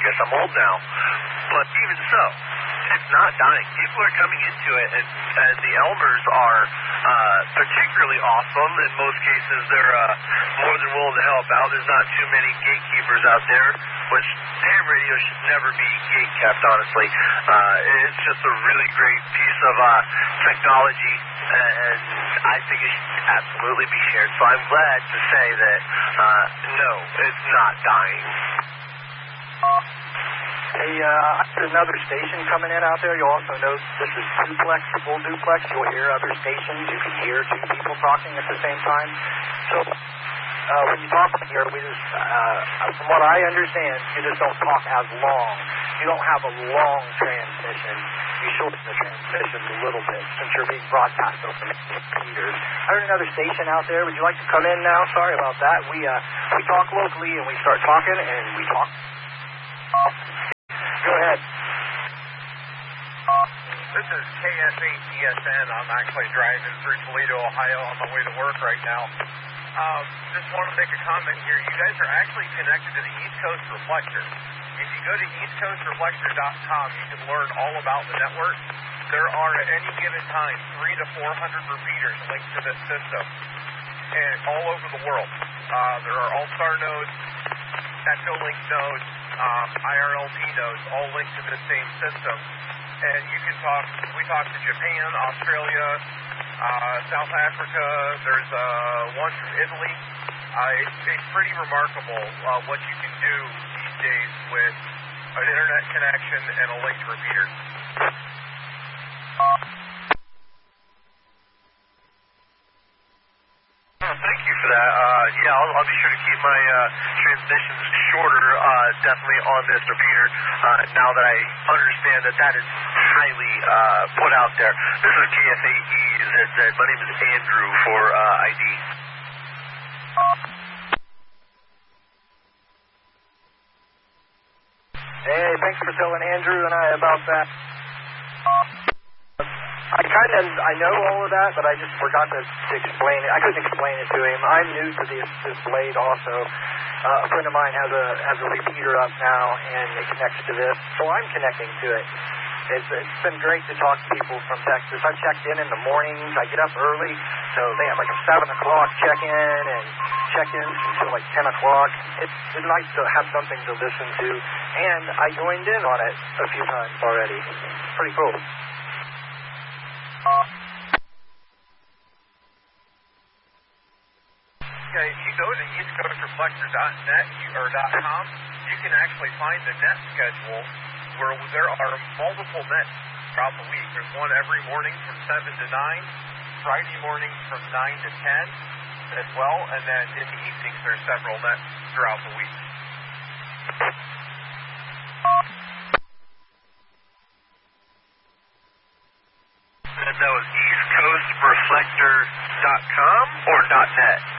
guess I'm old now. But even so, it's not dying. People are coming into it, and the Elmers are particularly awesome. In most cases, they're more than willing to help out. There's not too many gatekeepers out there, which ham radio should never be gate-kept, honestly. It's just a really great piece of technology, and I think it should absolutely be shared. So I'm glad to say that, no, it's not dying. Hey, there's another station coming in out there. You'll also know this is duplex, full duplex. You'll hear other stations. You can hear two people talking at the same time. So when you talk here, we just, from what I understand, you just don't talk as long. You don't have a long transmission. You shorten the transmission a little bit since you're being broadcast over meters. I heard another station out there. Would you like to come in now? Sorry about that. We talk locally and we start talking and we talk. Go ahead. This is KS8TSN. I'm actually driving through Toledo, Ohio on my way to work right now. Just want to make a comment here. You guys are actually connected to the East Coast Reflector. If you go to eastcoastreflector.com, you can learn all about the network. There are at any given time 300 to 400 repeaters linked to this system, and all over the world. There are All-Star nodes, Echolink nodes, IRLP nodes, all linked to the same system. And you can we talk to Japan, Australia, South Africa. There's one from Italy. It's pretty remarkable what you can do these days with an internet connection and a linked repeater. Thank you for that. I'll be sure to keep my transmissions shorter, definitely on this repeater, now that I understand that is highly put out there. This is KS8E. My name is Andrew for ID. Hey, thanks for telling Andrew and I about that. I know all of that, but I just forgot to explain it. I couldn't explain it to him. I'm new to this blade also. A friend of mine has a repeater up now, and it connects to this, so I'm connecting to it. It's been great to talk to people from Texas. I checked in the mornings. I get up early, so they have like a 7 o'clock check-in and check-ins until like 10 o'clock. It's nice to have something to listen to, and I joined in on it a few times already. Pretty cool. Yeah, if you go to eastcoastreflector.net or .com, you can actually find the net schedule where there are multiple nets throughout the week. There's one every morning from 7 to 9, Friday mornings from 9 to 10 as well, and then in the evenings there's several nets throughout the week. And that was eastcoastreflector.com or .net?